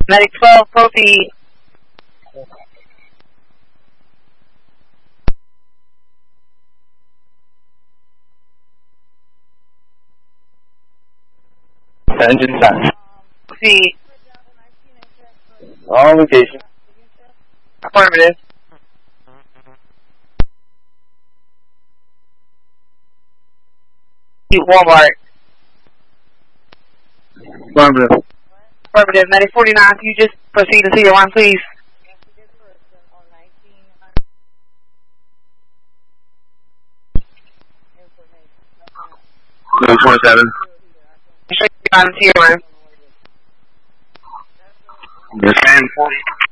Medic 12, proceed. Engine time. Proceed. All location. Affirmative. Walmart. Affirmative. Affirmative. Medic 49, can you just proceed into your line, please? No, 27. Straight on to your line. Yes, 40.